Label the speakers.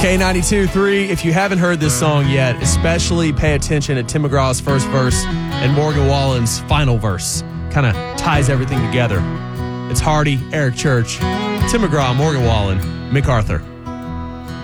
Speaker 1: K92.3, if you haven't heard this song yet, especially pay attention at Tim McGraw's first verse and Morgan Wallen's final verse. Kind of ties everything together. It's Hardy, Eric Church, Tim McGraw, Morgan Wallen, MacArthur.